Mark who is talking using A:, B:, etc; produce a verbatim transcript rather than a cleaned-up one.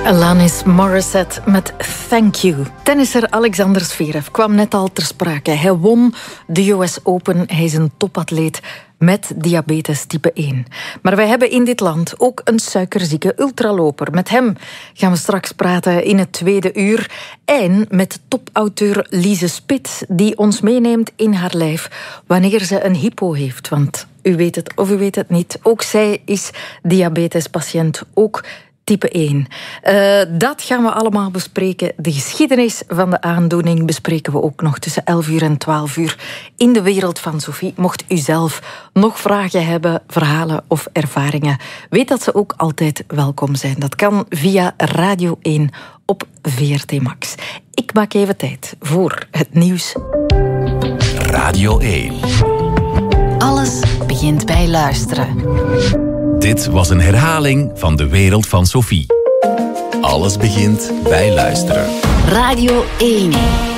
A: Alanis Morissette met Thank You. Tennisser Alexander Zverev kwam net al ter sprake. Hij won de U S Open. Hij is een topatleet met diabetes type één. Maar wij hebben in dit land ook een suikerzieke ultraloper. Met hem gaan we straks praten in het tweede uur. En met topauteur Lise Spit, die ons meeneemt in haar lijf wanneer ze een hypo heeft. Want u weet het of u weet het niet, ook zij is diabetespatiënt, ook type één. Uh, dat gaan we allemaal bespreken. De geschiedenis van de aandoening bespreken we ook nog tussen elf uur en twaalf uur in de wereld van Sophie. Mocht u zelf nog vragen hebben, verhalen of ervaringen, weet dat ze ook altijd welkom zijn. Dat kan via Radio één op V R T Max. Ik maak even tijd voor het nieuws.
B: Radio één.
C: Alles begint bij luisteren.
B: Dit was een herhaling van De Wereld van Sophie. Alles begint bij luisteren.
C: Radio één.